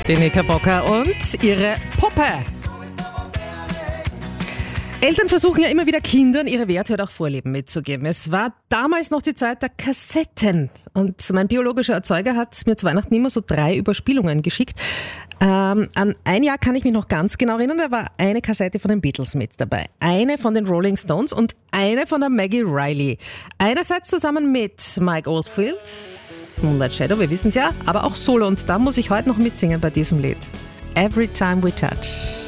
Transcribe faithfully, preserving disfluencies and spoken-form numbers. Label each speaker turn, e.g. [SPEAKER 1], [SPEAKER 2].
[SPEAKER 1] Die Knickerbocker und ihre Puppe. Eltern versuchen ja immer wieder Kindern ihre Werte und auch Vorlieben mitzugeben. Es war damals noch die Zeit der Kassetten. Und mein biologischer Erzeuger hat mir zu Weihnachten immer so drei Überspielungen geschickt. Ähm, an ein Jahr kann ich mich noch ganz genau erinnern, da war eine Kassette von den Beatles mit dabei, eine von den Rolling Stones und eine von der Maggie Riley. Einerseits zusammen mit Mike Oldfield, Moonlight Shadow, wir wissen es ja, aber auch solo. Und da muss ich heute noch mitsingen bei diesem Lied. Every Time We Touch.